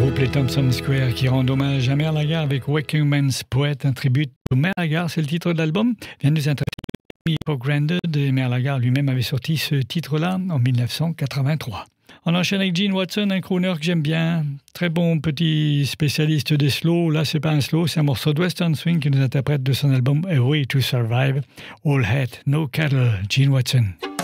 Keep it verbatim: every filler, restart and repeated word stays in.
groupe Les Thompson Square qui rend hommage à Merle Haggard avec Working Man's Poet, un tribut au Merle Haggard, c'est le titre de l'album. Vient nous introduire For Granted et Merle Haggard lui-même avait sorti ce titre-là en dix-neuf cent quatre-vingt-trois. On enchaîne avec Gene Watson, un crooner que j'aime bien, très bon petit spécialiste des slow. Là, c'est pas un slow, c'est un morceau de Western Swing qui nous interprète de son album A Way to Survive. All Hat, No Cattle, Gene Watson.